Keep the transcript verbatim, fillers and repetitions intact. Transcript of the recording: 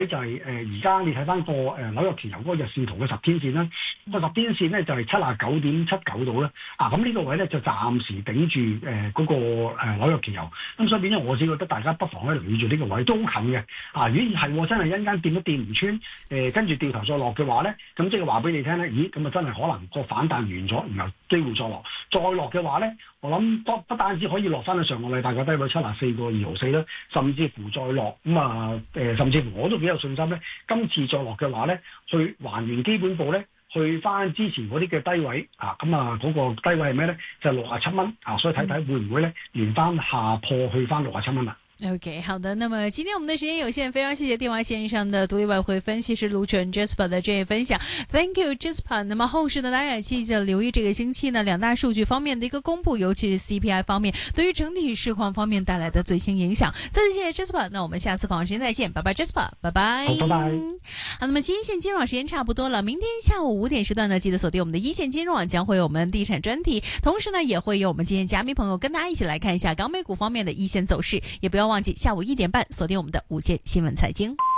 就係誒而家你睇翻個誒紐約期油嗰個日線圖嘅十天線啦，個十天線咧就係七啊九點七九度啦。啊，咁呢個位咧就暫時頂住誒嗰個誒紐約期油。咁所以變咗我自己覺得大家不妨咧留意住呢個位都好近嘅。啊，如果係真係一間掂都掂唔穿，誒跟住掉頭再落嘅話咧，咁即係話俾你聽咧，咦咁啊真係可能個反彈完咗，然後機會再落，再落嘅話咧，我諗不不單止可以落翻去上個禮拜嘅低位七啊四個二毫四啦，甚至乎再落咁啊誒，甚至乎我都幾有信心咧，今次再落嘅話咧，去還原基本步咧，去翻之前嗰啲嘅低位啊，咁啊嗰個低位係咩咧？就係六啊七蚊啊，所以睇睇會唔會咧連翻下破去翻六啊七蚊啦。 OK， 好的。那麼今天我們的時間有限，非常謝謝電話線上的獨立外匯分析師盧楚仁 Jasper 的這些分享 ，Thank you Jasper。那麼後市呢，大家也記得留意這個星期呢兩大數據方面的一個公布，尤其是 C P I 方面對於整體市況方面帶來的最新影響。再次謝謝 Jasper， 那我們下次訪問時間再見，拜拜 Jasper， 拜拜。 好，拜拜。 好，那麼今天一線金融網時間差不多了，明天下午五點時段呢，記得鎖定我們的一線金融網，將會有我們地產專題，同時呢也會有我們今天嘉賓朋友跟大家一起來看一下港美股方面的一線走勢，也不要忘記下午一點半鎖定我們的午間新聞財經。